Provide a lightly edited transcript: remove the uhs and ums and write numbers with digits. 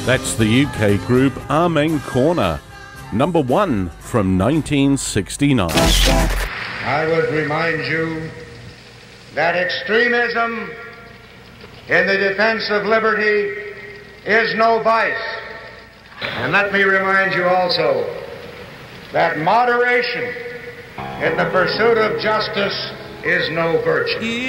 That's the UK group Amen Corner, number 1 from 1969. I would remind you that extremism in the defense of liberty is no vice. And let me remind you also that moderation in the pursuit of justice is no virtue.